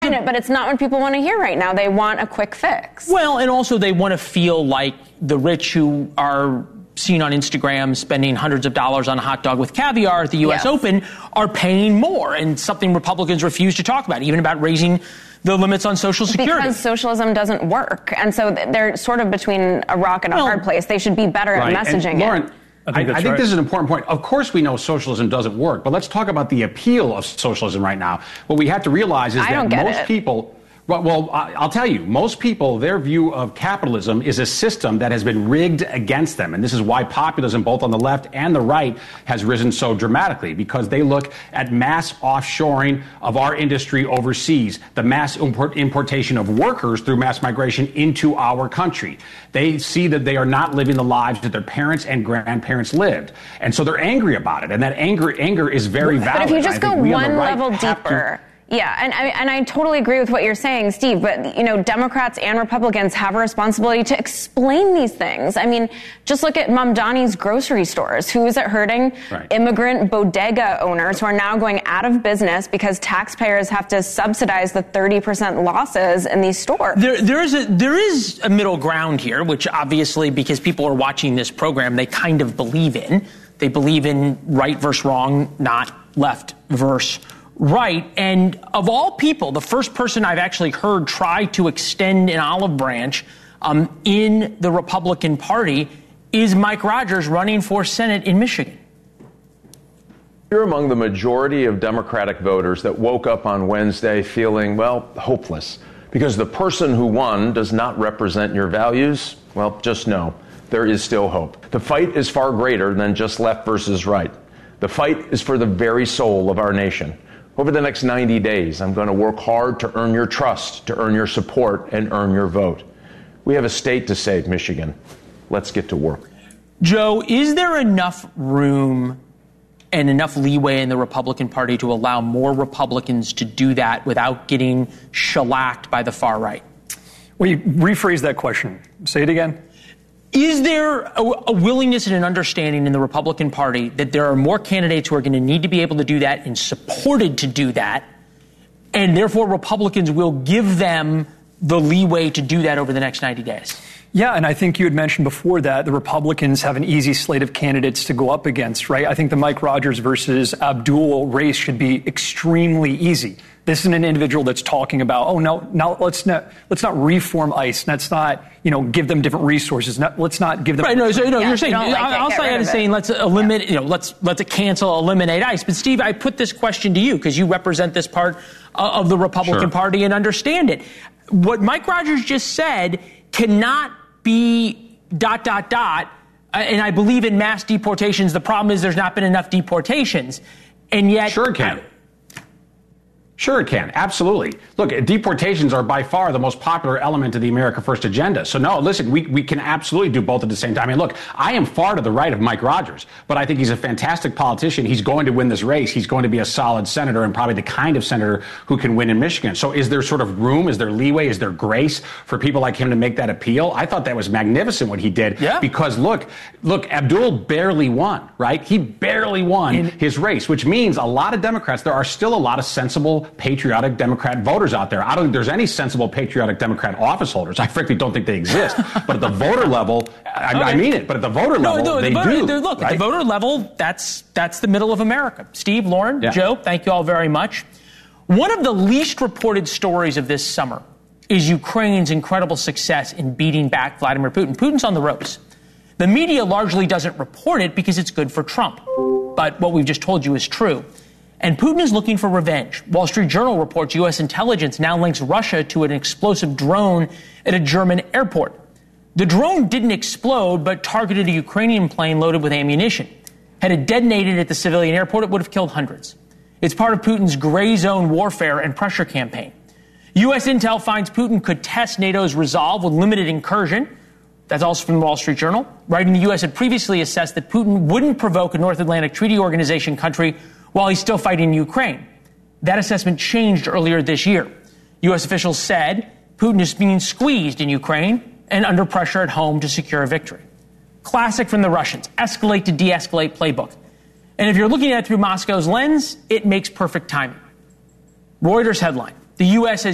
explain it, but it's not what people want to hear right now. They want a quick fix. Well, and also they want to feel like the rich who are seen on Instagram spending hundreds of dollars on a hot dog with caviar at the U.S. Open are paying more, and something Republicans refuse to talk about, even about raising the limits on Social Security. Because socialism doesn't work. And so they're sort of between a rock and a hard place. They should be better at messaging and Lauren, it. I think this is an important point. Of course we know socialism doesn't work, but let's talk about the appeal of socialism right now. What we have to realize is that most people... Well, I'll tell you, most people, their view of capitalism is a system that has been rigged against them. And this is why populism, both on the left and the right, has risen so dramatically, because they look at mass offshoring of our industry overseas, the mass importation of workers through mass migration into our country. They see that they are not living the lives that their parents and grandparents lived. And so they're angry about it. And that anger is very valid. But if you just go one level deeper... Yeah, and I totally agree with what you're saying, Steve, but, you know, Democrats and Republicans have a responsibility to explain these things. I mean, just look at Mamdani's grocery stores. Who is it hurting? Right. Immigrant bodega owners who are now going out of business because taxpayers have to subsidize the 30% losses in these stores. There is a middle ground here, which obviously, because people are watching this program, they kind of believe in. They believe in right versus wrong, not left versus right. And of all people, the first person I've actually heard try to extend an olive branch in the Republican Party is Mike Rogers, running for Senate in Michigan. You're among the majority of Democratic voters that woke up on Wednesday feeling, well, hopeless, because the person who won does not represent your values. Well, just know there is still hope. The fight is far greater than just left versus right. The fight is for the very soul of our nation. Over the next 90 days, I'm going to work hard to earn your trust, to earn your support, and earn your vote. We have a state to save, Michigan. Let's get to work. Joe, is there enough room and enough leeway in the Republican Party to allow more Republicans to do that without getting shellacked by the far right? Well, you rephrase that question. Say it again. Is there a willingness and an understanding in the Republican Party that there are more candidates who are going to need to be able to do that and supported to do that, and therefore Republicans will give them the leeway to do that over the next 90 days? Yeah, and I think you had mentioned before that the Republicans have an easy slate of candidates to go up against, right? I think the Mike Rogers versus Abdul race should be extremely easy. This isn't an individual that's talking about, let's not reform ICE. Let's not, give them different resources. Let's not give them. Right. No. So you're saying outside of saying let's eliminate, let's eliminate ICE. But Steve, I put this question to you because you represent this part of the Republican Party and understand it. What Mike Rogers just said cannot be ... And I believe in mass deportations. The problem is there's not been enough deportations, and yet sure it can. Sure it can. Absolutely. Look, deportations are by far the most popular element of the America First agenda. So no, listen, we can absolutely do both at the same time. I mean, look, I am far to the right of Mike Rogers, but I think he's a fantastic politician. He's going to win this race. He's going to be a solid senator and probably the kind of senator who can win in Michigan. So is there sort of room? Is there leeway? Is there grace for people like him to make that appeal? I thought that was magnificent what he did. Yeah. Because look, Abdul barely won, right? He barely won his race, which means a lot of Democrats, there are still a lot of sensible patriotic Democrat voters out there. I don't think there's any sensible patriotic Democrat office holders. I frankly don't think they exist. But at the voter level, I mean it. But at the voter level, they do. Look, right? At the voter level, that's the middle of America. Steve, Lauren, Joe, thank you all very much. One of the least reported stories of this summer is Ukraine's incredible success in beating back Vladimir Putin. Putin's on the ropes. The media largely doesn't report it because it's good for Trump. But what we've just told you is true. And Putin is looking for revenge. Wall Street Journal reports U.S. intelligence now links Russia to an explosive drone at a German airport. The drone didn't explode, but targeted a Ukrainian plane loaded with ammunition. Had it detonated at the civilian airport, it would have killed hundreds. It's part of Putin's gray zone warfare and pressure campaign. U.S. intel finds Putin could test NATO's resolve with limited incursion. That's also from the Wall Street Journal. Writing the U.S. had previously assessed that Putin wouldn't provoke a North Atlantic Treaty Organization country while he's still fighting Ukraine. That assessment changed earlier this year. U.S. officials said Putin is being squeezed in Ukraine and under pressure at home to secure a victory. Classic from the Russians, escalate to de-escalate playbook. And if you're looking at it through Moscow's lens, it makes perfect timing. Reuters headline, the U.S. has